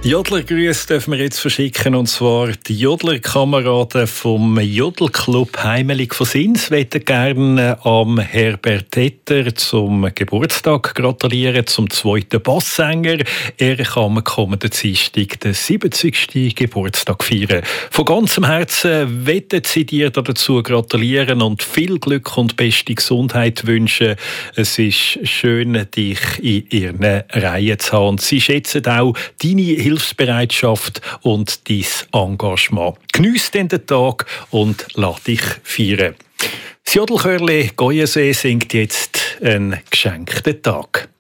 Jodlergrüße dürfen wir jetzt verschicken, und zwar die Jodlerkameraden vom Jodelclub Heimelig von Sins möchten gerne am Herbert Etter zum Geburtstag gratulieren, zum zweiten Basssänger. Er kann am kommenden Dienstag den 70. Geburtstag feiern. Von ganzem Herzen wollen sie dir dazu gratulieren und viel Glück und beste Gesundheit wünschen. Es ist schön, dich in ihren Reihen zu haben. Sie schätzen auch deine Hilfsbereitschaft und dein Engagement. Geniess den Tag und lass dich feiern. Das Jodelchörli Goyensee singt jetzt einen geschenkten Tag.